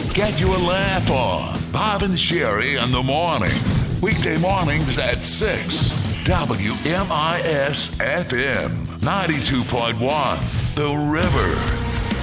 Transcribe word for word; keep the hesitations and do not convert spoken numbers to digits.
Get your laugh on. Bob and Sherry in the morning. Weekday mornings at six. W M I S F M ninety-two point one. The River.